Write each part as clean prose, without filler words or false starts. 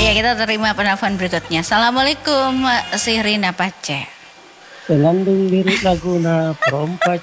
Iya, kita terima penelpon berikutnya. Assalamualaikum, si Rina Pace. Senandung lirik laguna perompat.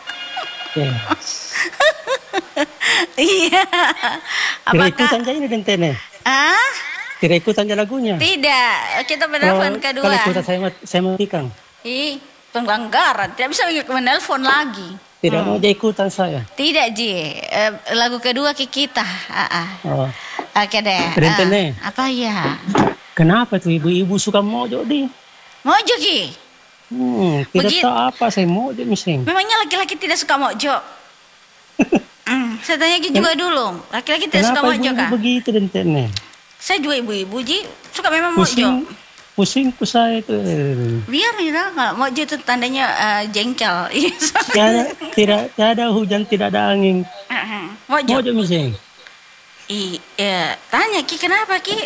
Iya. Tidak ikutan aja ini dentene. Ah? Tidak ikutan aja lagunya. Tidak, kita menelpon kedua. Kalau ikutan saya matikan. Ih, pelanggaran. Tidak bisa menelpon lagi. Tidak mau dia ikutan saya. Tidak, Ji. Lagu kedua kita. Oh. Oke deh. Dentene. Apa ya? Kenapa tuh ibu-ibu suka mojo di? Mojo, Ki? Tidak tahu apa saya mojo mising. Memangnya laki-laki tidak suka mojo? Saya tanya Ki juga dulu. Laki-laki tidak suka mojo kah? Kenapa begitu dentene? Saya juga ibu-ibu, Ji. Suka memang mojo. Pusing saya itu. Biar ya, kalau mojo itu tandanya jengkel. Tidak ada hujan, tidak ada angin. Mojo mising. Iya, tanya Ki kenapa Ki?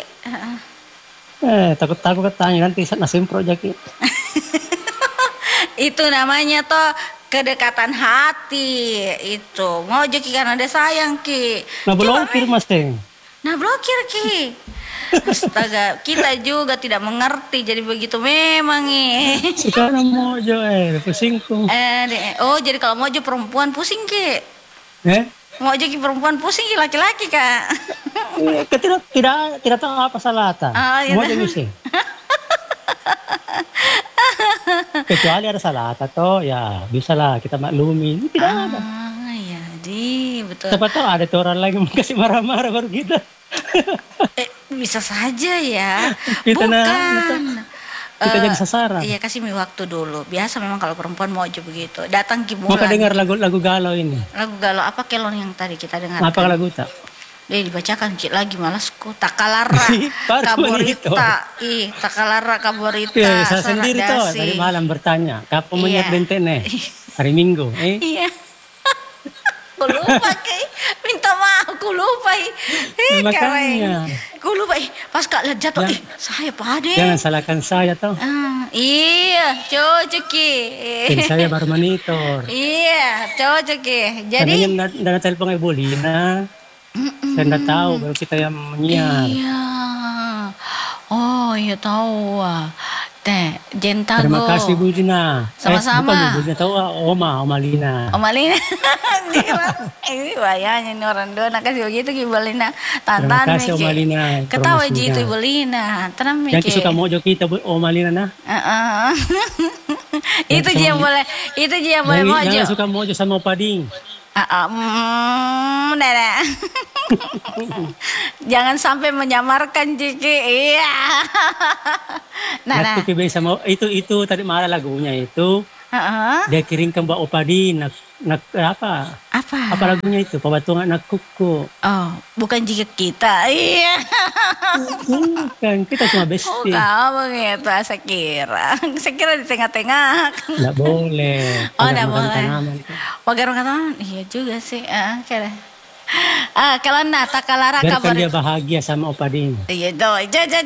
Takut ketanya nanti nasim project. Itu namanya toh kedekatan hati itu. Mojo Ki karena ada sayang Ki. Nah blokir Mas Teng. Nah blokir Ki. Astaga, kita juga tidak mengerti jadi begitu memang Sekarang mojo pusingku. Oh jadi kalau mojo perempuan pusing Ki. Mojo Ki perempuan pusing Ki laki-laki Kak. Tidak tahu apa salah ta. Mojo pusing. Kecuali ada salah atau ya bisalah kita maklumi. Tidak ada. Iya, betul. Siapa tahu ada orang lagi mau kasih marah-marah baru kita. Bisa saja ya. Kita bukan. Kita jadi sasaran. Iya, kasih waktu dulu. Biasa memang kalau perempuan mau begitu. Datang Ki Mau dengar lagu galau ini. Lagu galau apa kelon yang tadi kita dengar? Apa lagu tak? Dibacakan Ki lagi malasku. Takalara kaborita. Takalara kaborita. Iya, saya sendiri tuh tadi malam bertanya, kapan menyiap dentene? Hari Minggu, Iya. Aku lupa Ki. Minta maaf, aku lupa. Makanya. Aku lupa. Pas Kak lihat jatuh, saya pade. Jangan salahkan saya toh. Iya, cocok Ki. Saya baru monitor. Iya, cocok Ki. Jadi karena telepon Ibu Lina. Saya tidak tahu baru kita yang menyiar. Iya. Oh, iya tahu. Jentago. Terima kasih Bu Lina. Sama-sama. Bu Lina tahu Oma Lina. Oma Lina. Ini bayanya nih orang dona kasih begitu Ibu Lina. Terima kasih Oma Lina. Ketawa Ji itu Ibu Lina. Tenang Miki. Yang suka mojo kita Oma Lina nah. Itu dia boleh. Itu dia boleh mojo. Jangan suka mojo sama Pading. Jangan sampai menyamarkan Ciki. Iya. Nah, itu tadi malah lagunya itu. Dia kirimkan Mbak Opadi apa lagunya itu Pabatungan Nakuku. Oh, bukan jika kita. Iya. Bukan, kita cuma bestie. Kamu gitu, saya kira di tengah-tengah. Nggak boleh. Nggak boleh. Pagar tanaman, iya juga sih. Kalau Takalara kabar. Dia bahagia sama Opadi. Iya dong,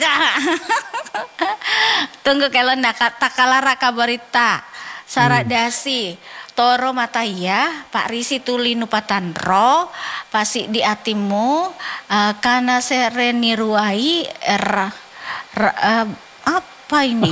Tunggu kalau Takalara kabarita. Saradasi Toro Mataya Pak Risi Tuli Nupatanro Pasi di Atimu Kana Sereni Ruai apa ini?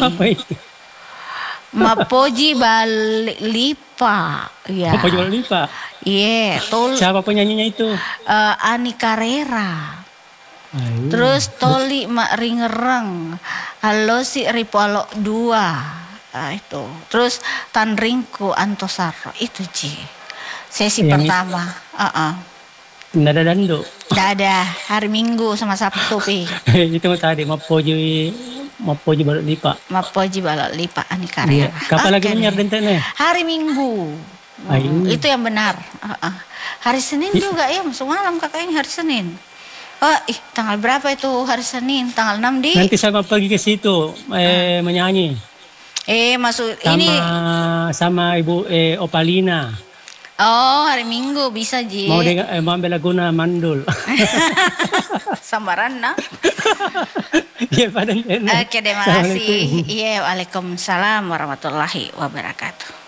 Mapoji Balipa. Ya. Mapoji Balipa. Iya, siapa penyanyinya itu? Ani Carrera. Terus Toli Mak Ringereng. Halo si Ripolo 2. Itu terus Tanringku Antosaro itu Ji sesi yang pertama nggak ada dando nggak ada hari Minggu sama Sabtu Pi. Itu tadi Mapoji Balok Lipa Ani Carrera. Kapan lagi menyiar dentene? Hari Minggu. Itu yang benar. Hari Senin juga ya masuk malam kakaknya hari Senin. Tanggal berapa itu hari Senin? Tanggal 6 di. Nanti saya pergi ke situ menyanyi. Masuk sama, ini sama Ibu Opalina. Oh, hari Minggu bisa Ji. Mau ambil laguna mandul. Sambaran nah. Iya, Pak. Oke, terima kasih. Iya, waalaikumsalam warahmatullahi wabarakatuh.